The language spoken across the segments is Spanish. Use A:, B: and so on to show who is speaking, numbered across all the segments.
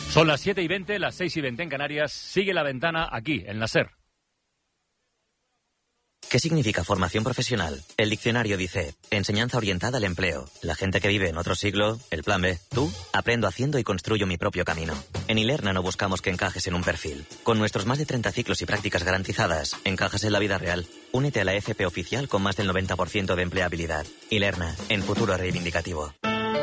A: Son las 7:20, las 6:20 en Canarias. Sigue La Ventana aquí, en la SER.
B: ¿Qué significa formación profesional? El diccionario dice, enseñanza orientada al empleo. La gente que vive en otro siglo, el plan B. Tú, aprendo haciendo y construyo mi propio camino. En Ilerna no buscamos que encajes en un perfil. Con nuestros más de 30 ciclos y prácticas garantizadas, encajas en la vida real. Únete a la FP oficial con más del 90% de empleabilidad. Ilerna, en futuro reivindicativo.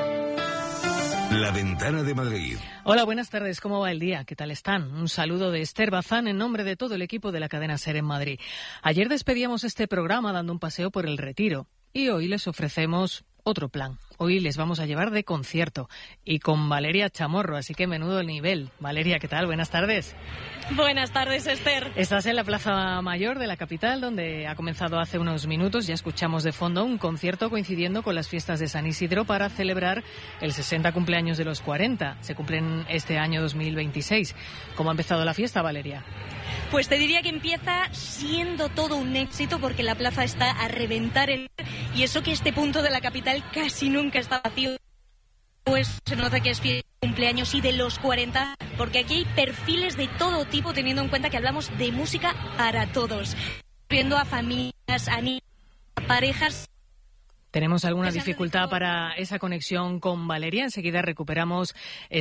C: La Ventana de Madrid.
D: Hola, buenas tardes. ¿Cómo va el día? ¿Qué tal están? Un saludo de Esther Bazán en nombre de todo el equipo de la cadena SER en Madrid. Ayer despedíamos este programa dando un paseo por el Retiro y hoy les ofrecemos otro plan. Hoy les vamos a llevar de concierto y con Valeria Chamorro, así que menudo el nivel. Valeria, ¿qué tal? Buenas tardes.
E: Buenas tardes, Esther.
D: Estás en la Plaza Mayor de la capital, donde ha comenzado hace unos minutos, ya escuchamos de fondo, un concierto coincidiendo con las fiestas de San Isidro para celebrar el 60 cumpleaños de los 40. Se cumplen este año 2026. ¿Cómo ha empezado la fiesta, Valeria?
E: Pues te diría que empieza siendo todo un éxito porque la plaza está a reventar y eso que este punto de la capital casi nunca está vacío. Pues se nota que es fiesta de cumpleaños y de los 40, porque aquí hay perfiles de todo tipo, teniendo en cuenta que hablamos de música para todos. Viendo a familias, a niños, a parejas.
D: Tenemos alguna dificultad para esa conexión con Valeria. Enseguida recuperamos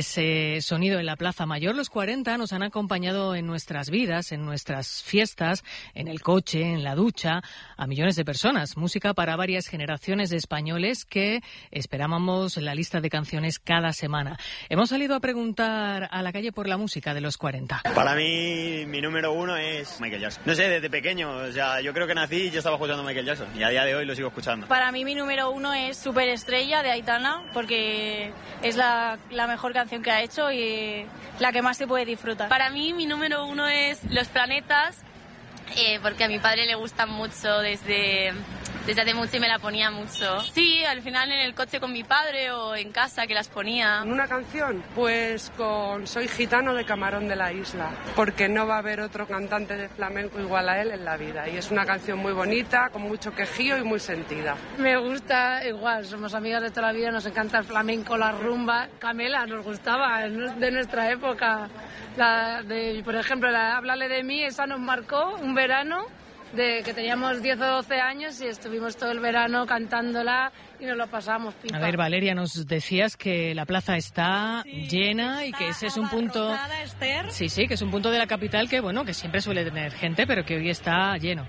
D: ese sonido en la Plaza Mayor. Los 40 nos han acompañado en nuestras vidas, en nuestras fiestas, en el coche, en la ducha, a millones de personas. Música para varias generaciones de españoles que esperábamos en la lista de canciones cada semana. Hemos salido a preguntar a la calle por la música de los 40.
F: Para mí, mi número uno es Michael Jackson. No sé, desde pequeño. O sea, yo creo que nací y yo estaba escuchando Michael Jackson. Y a día de hoy lo sigo escuchando.
G: Para mí, mi número uno es Superestrella de Aitana, porque es la mejor canción que ha hecho y la que más se puede disfrutar.
H: Para mí, mi número uno es Los Planetas, porque a mi padre le gustan mucho desde hace mucho y me la ponía mucho. Sí, al final en el coche con mi padre o en casa que las ponía.
I: ¿Una canción? Pues con Soy Gitano de Camarón de la Isla, porque no va a haber otro cantante de flamenco igual a él en la vida. Y es una canción muy bonita, con mucho quejío y muy sentida.
J: Me gusta igual, somos amigas de toda la vida, nos encanta el flamenco, la rumba. Camela nos gustaba, de nuestra época. Por ejemplo, Háblale de mí, esa nos marcó un verano. De que teníamos 10 o 12 años y estuvimos todo el verano cantándola y nos lo pasamos pipa.
D: A ver, Valeria, nos decías que la plaza está llena y que ese es un punto...
E: Esther.
D: Sí, que es un punto de la capital que, bueno, que siempre suele tener gente, pero que hoy está lleno.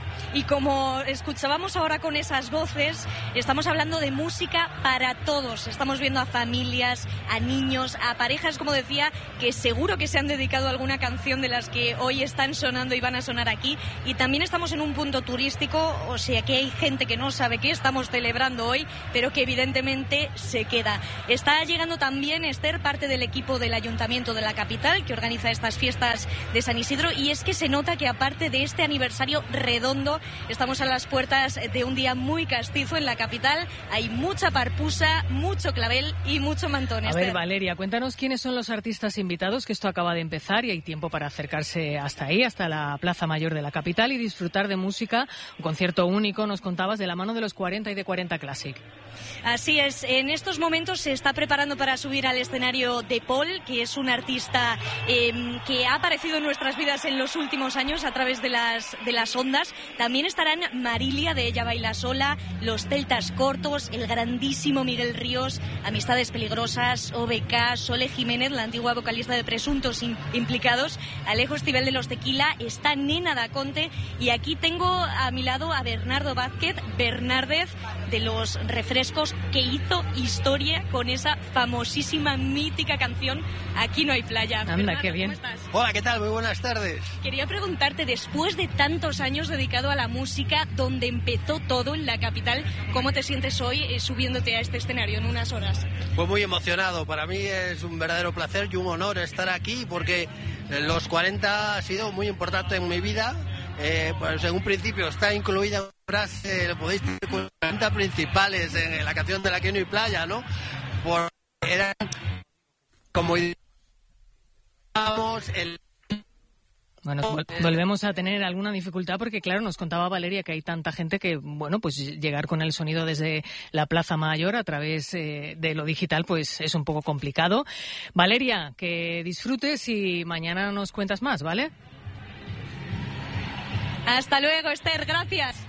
E: Y como escuchábamos ahora con esas voces, estamos hablando de música para todos. Estamos viendo a familias, a niños, a parejas, como decía, que seguro que se han dedicado a alguna canción de las que hoy están sonando y van a sonar aquí. Y también estamos en un punto turístico, o sea que hay gente que no sabe qué estamos celebrando hoy, pero que evidentemente se queda. Está llegando también, Esther, parte del equipo del Ayuntamiento de la capital, que organiza estas fiestas de San Isidro, y es que se nota que aparte de este aniversario redondo, estamos a las puertas de un día muy castizo en la capital. Hay mucha parpusa, mucho clavel y mucho mantón.
D: A ver, Valeria, cuéntanos quiénes son los artistas invitados, que esto acaba de empezar y hay tiempo para acercarse hasta ahí, hasta la Plaza Mayor de la capital y disfrutar de música. Un concierto único, nos contabas, de la mano de los 40 y de 40 Classic.
E: Así es, en estos momentos se está preparando para subir al escenario De Paul, que es un artista que ha aparecido en nuestras vidas en los últimos años a través de las ondas. También estarán Marilia, de Ella Baila Sola, Los Celtas Cortos, el grandísimo Miguel Ríos, Amistades Peligrosas, OBK, Sole Jiménez, la antigua vocalista de Presuntos Implicados, Alejo Estibel de Los Tequila, está Nena Daconte, y aquí tengo a mi lado a Bernardo Vázquez, Bernárdez, de Los Refrescos, que hizo historia con esa famosísima, mítica canción Aquí no hay playa.
D: Anda,
E: Bernardo,
D: qué bien.
E: ¿cómo estás?
K: Hola, ¿qué tal? Muy buenas tardes.
E: Quería preguntarte, después de tantos años dedicado a la música, donde empezó todo en la capital, ¿cómo te sientes hoy subiéndote a este escenario en unas horas?
K: Pues muy emocionado. Para mí es un verdadero placer y un honor estar aquí porque los 40 ha sido muy importante en mi vida. Pues en un principio está incluida una frase, lo podéis decir, con los 40 principales en la canción de la que no hay playa, ¿no? Eran como
D: Bueno, volvemos a tener alguna dificultad porque, claro, nos contaba Valeria que hay tanta gente que, bueno, pues llegar con el sonido desde la Plaza Mayor a través de lo digital, pues es un poco complicado. Valeria, que disfrutes y mañana nos cuentas más, ¿vale?
E: Hasta luego, Esther, gracias.